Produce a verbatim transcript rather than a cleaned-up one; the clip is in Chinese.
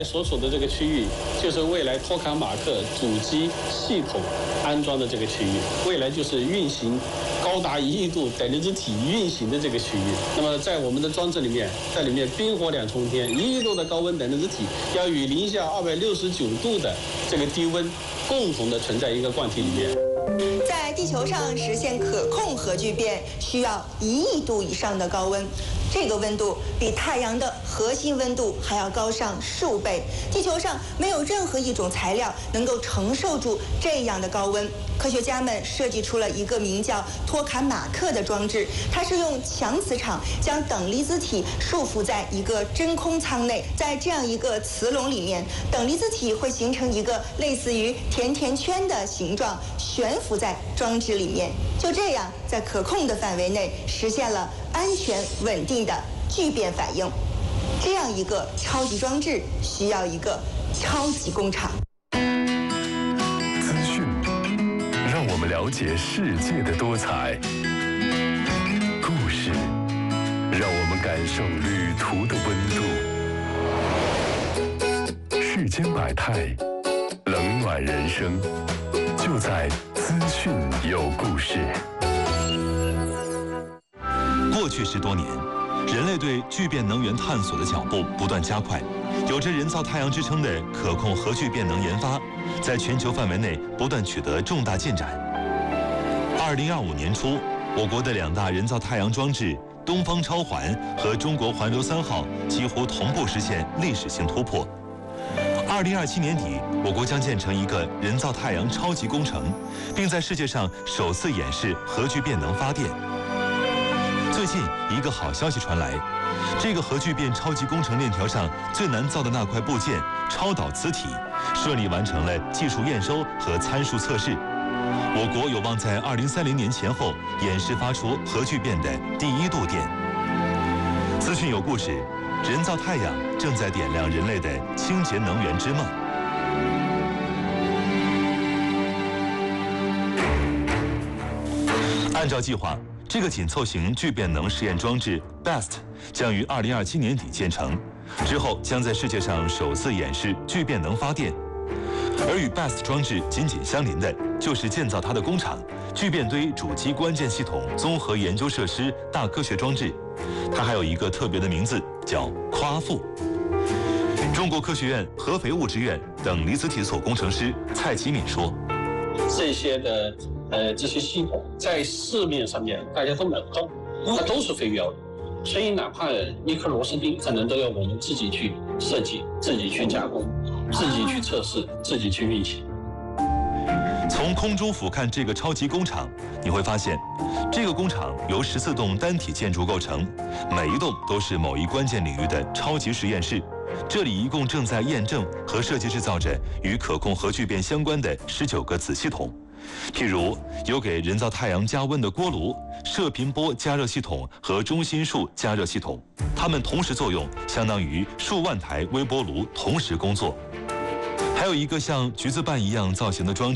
所处的这个区域，就是未来托卡马克主机系统安装的这个区域，未来就是运行高达一亿度等离子体运行的这个区域。那么在我们的装置里面，在里面冰火两重天，一亿度的高温等离子体要与零下二百六十九度的这个低温共同的存在一个罐体里面。 在地球上实现可控核聚变，需要一亿度以上的高温。这个温度比太阳的核心温度还要高上数倍。地球上没有任何一种材料能够承受住这样的高温。科学家们设计出了一个名叫托卡马克的装置，它是用强磁场将等离子体束缚在一个真空舱内，在这样一个磁笼里面，等离子体会形成一个类似于甜甜圈的形状，悬浮在装置里面。就这样，在可控的范围内实现了安全稳定的聚变反应。这样一个超级装置需要一个超级工厂。 资讯让我们了解世界的多彩，故事让我们感受旅途的温度。世间百态，冷暖人生，就在资讯有故事。 过去十多年，人类对聚变能源探索的脚步不断加快，有着人造太阳之称的可控核聚变能研发，在全球范围内不断取得重大进展。二零二五年初，我国的两大人造太阳装置东方超环和中国环柔三号几乎同步实现历史性突破。二零二七年底，我国将建成一个人造太阳超级工程，并在世界上首次演示核聚变能发电。最近一个好消息传来，这个核聚变超级工程链条上最难造的那块部件超导磁体，顺利完成了技术验收和参数测试。我国有望在二零三零年前后演示发出核聚变的第一度电。资讯有故事，人造太阳正在点亮人类的清洁能源之梦。按照计划，这个紧凑型聚变能实验装置 B E S T 将于二零二七年底建成，之后将在世界上首次演示聚变能发电。而与 B E S T 装置紧紧相邻的，就是建造它的工厂——聚变堆主机关键系统综合研究设施大科学装置。它还有一个特别的名字，叫夸父。中国科学院合肥物质院等离子体所工程师蔡其敏说：“ 这些的呃这些系统在市面上面大家都买不到，它都是非标的，所以哪怕一颗螺丝钉，可能都要我们自己去设计、自己去加工、自己去测试、自己去运行。” 从空中俯瞰这个超级工厂，你会发现，这个工厂由十四栋单体建筑构成，每一栋都是某一关键领域的超级实验室。这里一共正在验证和设计制造着与可控核聚变相关的十九个子系统，譬如有给人造太阳加温的锅炉、射频波加热系统和中心束加热系统，它们同时作用，相当于数万台微波炉同时工作。还有一个像橘子瓣一样造型的装置。